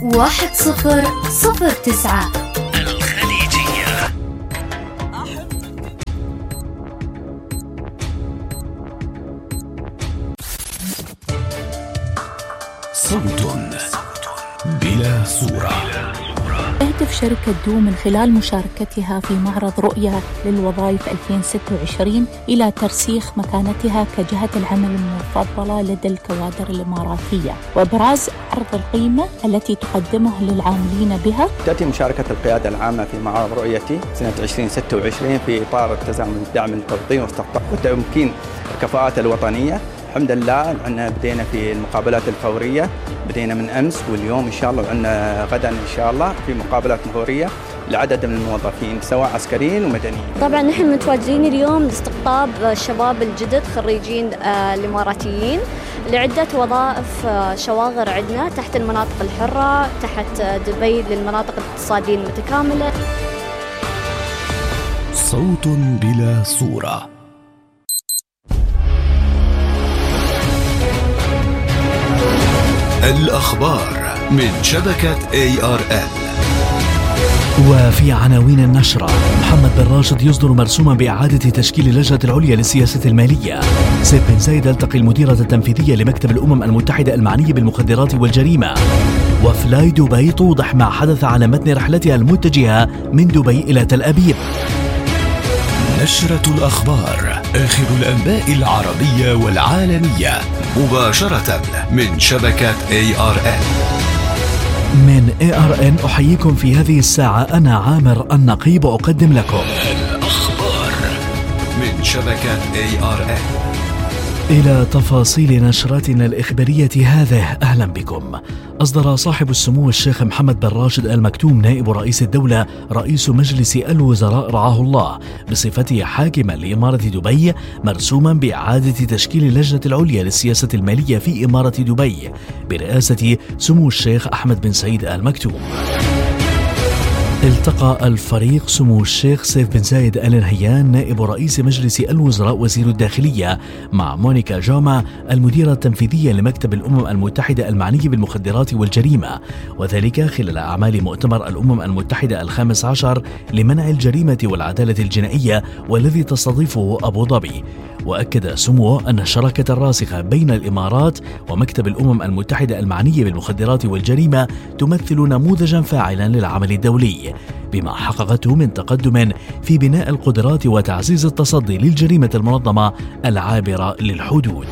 1009 الخليجية. صوت بلا صورة. تهدف شركة دو من خلال مشاركتها في معرض رؤية للوظائف 2026 إلى ترسيخ مكانتها كجهة العمل المفضلة لدى الكوادر الإماراتية وإبراز عرض القيمة التي تقدمه للعاملين بها. تأتي مشاركة القيادة العامة في معرض رؤيتي سنة 2026 في إطار التزام الدعم التوطيني وتمكين الكفاءات الوطنية. الحمد لله عندنا بدينا في المقابلات الفورية، بدينا من أمس واليوم إن شاء الله، وعندنا غدا إن شاء الله في مقابلات فورية لعدد من الموظفين سواء عسكريين ومدنيين. طبعا نحن متواجدين اليوم لاستقطاب الشباب الجدد خريجين الإماراتيين لعدة وظائف شواغر عندنا تحت المناطق الحرة، تحت دبي للمناطق الاقتصادية المتكاملة. صوت بلا صورة. الأخبار من شبكة ARN. وفي عناوين النشرة: محمد بن راشد يصدر مرسوما بإعادة تشكيل اللجنة العليا للسياسة المالية. سيف بن زايد يلتقي المديرة التنفيذية لمكتب الأمم المتحدة المعني بالمخدرات والجريمة. وفلاي دبي توضح ما حدث على متن رحلتها المتجهة من دبي إلى تل أبيب. نشرة الأخبار، آخر الأنباء العربية والعالمية مباشرة من شبكة ARN. من ARN أحييكم في هذه الساعة، أنا عامر النقيب أقدم لكم الأخبار من شبكة ARN. إلى تفاصيل نشرتنا الإخبارية هذه، أهلا بكم. أصدر صاحب السمو الشيخ محمد بن راشد آل مكتوم نائب رئيس الدولة رئيس مجلس الوزراء رعاه الله بصفته حاكما لإمارة دبي مرسوما بإعادة تشكيل اللجنة العليا للسياسة المالية في إمارة دبي برئاسة سمو الشيخ أحمد بن سعيد آل مكتوم. التقى الفريق سمو الشيخ سيف بن زايد آل نهيان نائب رئيس مجلس الوزراء وزير الداخلية مع مونيكا جاما المديرة التنفيذية لمكتب الأمم المتحدة المعني بالمخدرات والجريمة، وذلك خلال أعمال مؤتمر الأمم المتحدة ال15 لمنع الجريمة والعدالة الجنائية والذي تستضيفه أبو ظبي. وأكد سموه أن الشراكة الراسخة بين الإمارات ومكتب الأمم المتحدة المعني بالمخدرات والجريمة تمثل نموذجا فاعلا للعمل الدولي بما حققته من تقدم في بناء القدرات وتعزيز التصدي للجريمة المنظمة العابرة للحدود.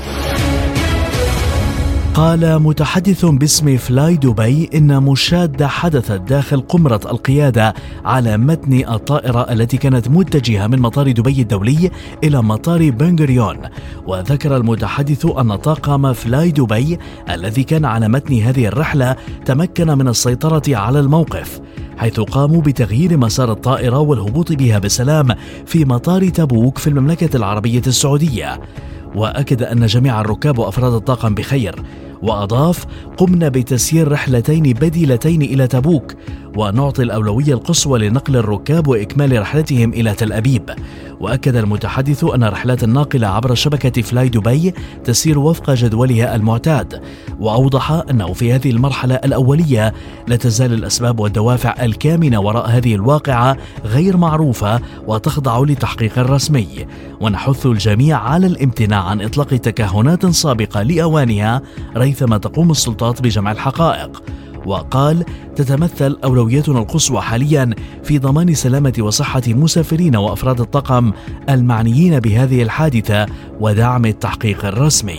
قال متحدث باسم فلاي دبي إن مشادة حدثت داخل قمرة القيادة على متن الطائرة التي كانت متجهة من مطار دبي الدولي إلى مطار بن غوريون. وذكر المتحدث أن طاقم فلاي دبي الذي كان على متن هذه الرحلة تمكن من السيطرة على الموقف، حيث قاموا بتغيير مسار الطائرة والهبوط بها بسلام في مطار تبوك في المملكة العربية السعودية. وأكد أن جميع الركاب وأفراد الطاقم بخير، وأضاف: قمنا بتسيير رحلتين بديلتين إلى تبوك، ونعطي الأولوية القصوى لنقل الركاب وإكمال رحلتهم إلى تل أبيب. وأكد المتحدث أن الرحلات الناقلة عبر شبكة فلاي دبي تسير وفق جدولها المعتاد، وأوضح أنه في هذه المرحلة الأولية لا تزال الأسباب والدوافع الكامنة وراء هذه الواقعة غير معروفة وتخضع لتحقيق رسمي، ونحث الجميع على الامتناع عن إطلاق تكهنات سابقة لأوانها ريثما تقوم السلطات بجمع الحقائق. وقال: تتمثل أولويتنا القصوى حاليا في ضمان سلامة وصحة مسافرين وأفراد الطاقم المعنيين بهذه الحادثة ودعم التحقيق الرسمي.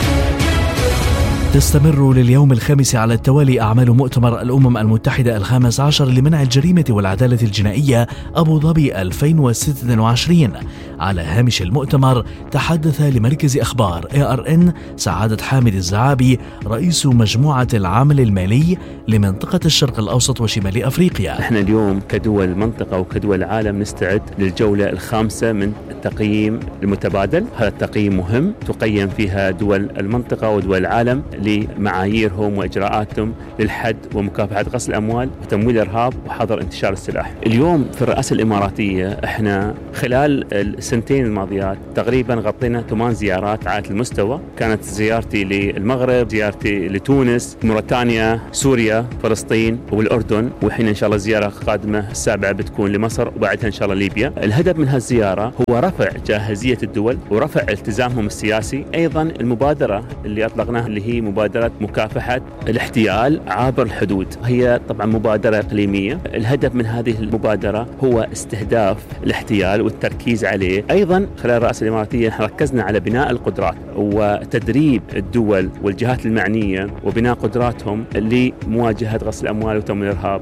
تستمر لليوم الخامس على التوالي أعمال مؤتمر الأمم المتحدة ال15 لمنع الجريمة والعدالة الجنائية أبو ظبي 2026. على هامش المؤتمر تحدث لمركز أخبار ARN سعادة حامد الزعابي رئيس مجموعة العمل المالي لمنطقة الشرق الأوسط وشمال أفريقيا. احنا اليوم كدول منطقة وكدول عالم نستعد للجولة الخامسة من التقييم المتبادل. هذا التقييم مهم تقيم فيها دول المنطقة ودول العالم لمعاييرهم وإجراءاتهم للحد ومكافحة غسل الأموال وتمويل الإرهاب وحظر انتشار السلاح. اليوم في الرئاسة الإماراتية احنا خلال السنتين الماضيات تقريبا غطينا 8 زيارات على المستوى. كانت زيارتي للمغرب، زيارتي لتونس، موريتانيا، سوريا، فلسطين والأردن، وحين إن شاء الله زيارة قادمة السابعة بتكون لمصر وبعدها إن شاء الله ليبيا. الهدف من هالزيارة هو رفع جاهزية الدول ورفع التزامهم السياسي. أيضا المبادرة اللي أطلقناها اللي هي مبادرة مكافحة الاحتيال عبر الحدود، هي طبعا مبادرة إقليمية. الهدف من هذه المبادرة هو استهداف الاحتيال والتركيز عليه. أيضا خلال الرئاسة الإماراتية ركزنا على بناء القدرات وتدريب الدول والجهات المعنية وبناء قدراتهم لمواجهة غسل الأموال وتمويل الإرهاب.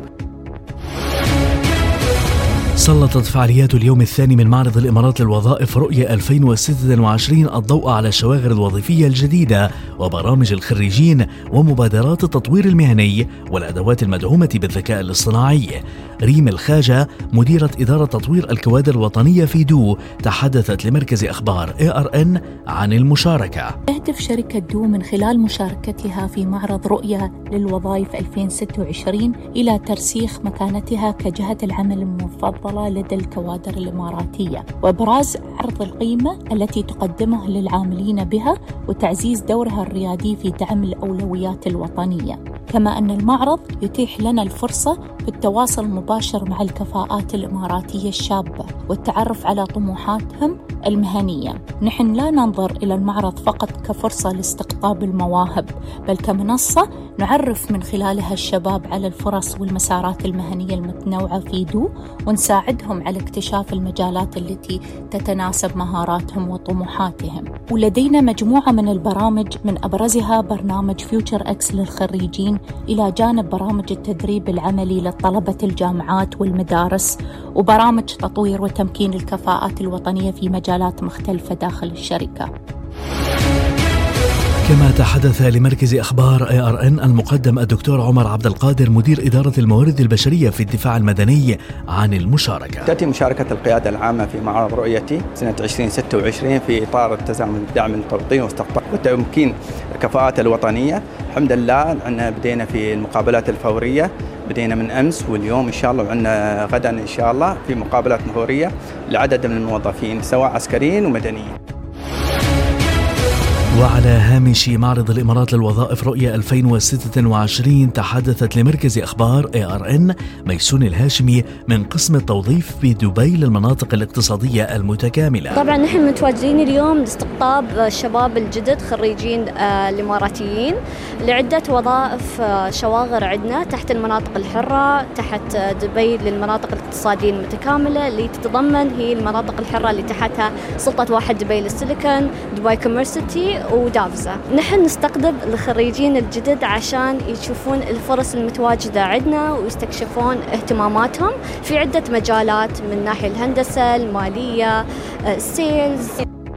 سلطت فعاليات اليوم الثاني من معرض الإمارات للوظائف رؤية 2026 الضوء على الشواغر الوظيفية الجديدة وبرامج الخريجين ومبادرات التطوير المهني والأدوات المدعومة بالذكاء الاصطناعي. ريم الخاجة مديرة إدارة تطوير الكوادر الوطنية في دو تحدثت لمركز أخبار ARN عن المشاركة. تهدف شركة دو من خلال مشاركتها في معرض رؤية للوظائف 2026 إلى ترسيخ مكانتها كجهة العمل المفضلة لدى الكوادر الإماراتية وإبراز عرض القيمة التي تقدمه للعاملين بها وتعزيز دورها الريادي في دعم الأولويات الوطنية. كما أن المعرض يتيح لنا الفرصة في التواصل المباشر مع الكفاءات الإماراتية الشابة والتعرف على طموحاتهم المهنية. نحن لا ننظر إلى المعرض فقط كفرصة لاستقطاب المواهب، بل كمنصة نعرف من خلالها الشباب على الفرص والمسارات المهنية المتنوعة في دو ونساعدهم على اكتشاف المجالات التي تتناسب مهاراتهم وطموحاتهم. ولدينا مجموعة من البرامج من أبرزها برنامج فيوتشر إكس للخريجين، إلى جانب برامج التدريب العملي لطلبة الجامعات والمدارس وبرامج تطوير وتمكين الكفاءات الوطنية في مجالات مختلفة داخل الشركة. كما تحدث لمركز أخبار ARN المقدم الدكتور عمر عبد القادر مدير إدارة الموارد البشرية في الدفاع المدني عن المشاركة. تأتي مشاركة القيادة العامة في معرض رؤيتي سنة 2026 في إطار التزام الدعم التوطين واستقطاب وتمكين الكفاءات الوطنية. الحمد لله أن بدينا في المقابلات الفورية، بدينا من أمس واليوم إن شاء الله، وعندنا غدا إن شاء الله في مقابلات فورية لعدد من الموظفين سواء عسكريين ومدنيين. وعلى هامش معرض الإمارات للوظائف رؤية 2026 تحدثت لمركز أخبار ARN ميسون الهاشمي من قسم التوظيف بدبي للمناطق الاقتصادية المتكاملة. طبعا نحن متواجدين اليوم لاستقطاب الشباب الجدد خريجين الإماراتيين لعدة وظائف شواغر عندنا تحت المناطق الحرة، تحت دبي للمناطق الاقتصادية المتكاملة اللي تتضمن هي المناطق الحرة اللي تحتها سلطة واحد دبي للسيليكون، دبي كوميرسيتي ودافزة. نحن نستقطب الخريجين الجدد عشان يشوفون الفرص المتواجدة عندنا ويستكشفون اهتماماتهم في عدة مجالات من ناحية الهندسة، المالية، السيلز.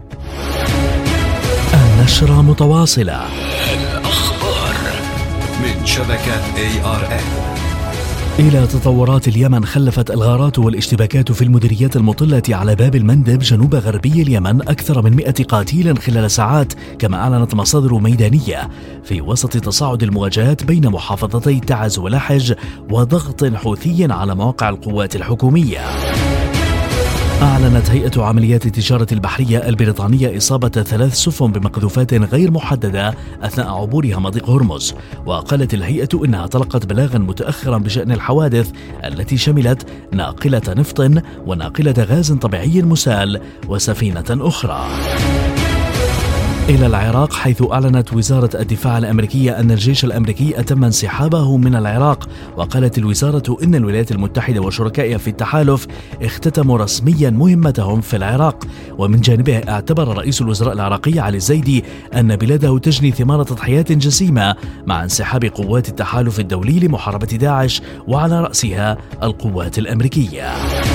النشرة متواصلة. الأخبار من شبكة ARN. إلى تطورات اليمن خلفت الغارات والاشتباكات في المديريات المطلة على باب المندب جنوب غربي اليمن أكثر من 100 قتيلا خلال ساعات، كما أعلنت مصادر ميدانية، في وسط تصاعد المواجهات بين محافظتي تعز ولحج وضغط حوثي على مواقع القوات الحكومية. أعلنت هيئة عمليات التجارة البحرية البريطانية إصابة 3 سفن بمقذوفات غير محددة أثناء عبورها مضيق هرمز، وقالت الهيئة إنها تلقت بلاغا متأخرا بشأن الحوادث التي شملت ناقلة نفط وناقلة غاز طبيعي مسال وسفينة أخرى. إلى العراق، حيث أعلنت وزارة الدفاع الأمريكية أن الجيش الأمريكي أتم انسحابه من العراق، وقالت الوزارة إن الولايات المتحدة وشركائها في التحالف اختتموا رسميا مهمتهم في العراق. ومن جانبه اعتبر رئيس الوزراء العراقي علي الزيدي أن بلاده تجني ثمار تضحيات جسيمة مع انسحاب قوات التحالف الدولي لمحاربة داعش وعلى رأسها القوات الأمريكية.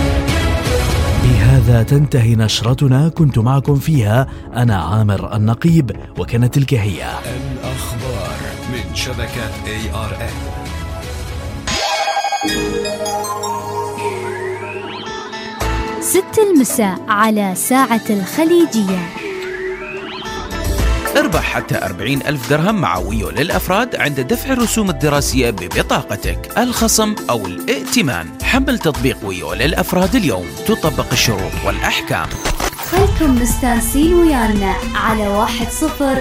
بهذا تنتهي نشرتنا، كنت معكم فيها أنا عامر النقيب، وكانت تلك هي الأخبار من شبكة ARN. 6 المساء على ساعة الخليجية. اربح حتى 40,000 درهم مع ويو للأفراد عند دفع الرسوم الدراسية ببطاقتك، الخصم أو الائتمان. حمل تطبيق ويو للأفراد اليوم، تطبق الشروط والأحكام. خلكم مستانسين ويانا على 10